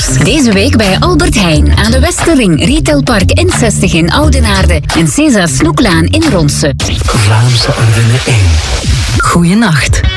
Deze week bij Albert Heijn aan de Westerring, Retailpark N60 in Oudenaarde en César Snoeklaan in Ronse. Vlaamse Ardennen 1. Goeienacht.